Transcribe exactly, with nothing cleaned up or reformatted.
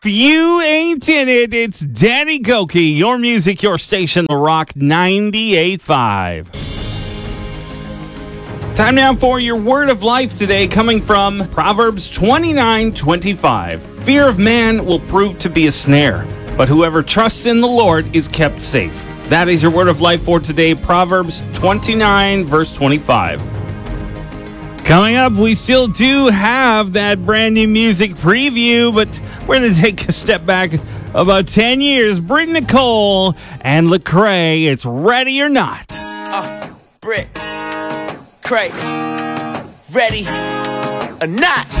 If you ain't in it, it's Danny Gokey. Your music, your station, The Rock ninety-eight point five. Time now for your word of life today, coming from Proverbs twenty-nine twenty-five. Fear of man will prove to be a snare, but whoever trusts in the Lord is kept safe. That is your word of life for today, Proverbs twenty-nine, verse twenty-five. Coming up, we still do have that brand new music preview, but we're going to take a step back about ten years. Brit Nicole and Lecrae, it's Ready or Not. Uh, Brit, Cray, Ready or Not.